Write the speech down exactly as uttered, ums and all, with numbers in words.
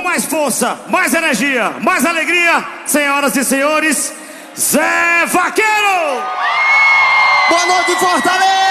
mais força, mais energia, mais alegria, senhoras e senhores, Zé Vaqueiro! Boa noite, Fortaleza!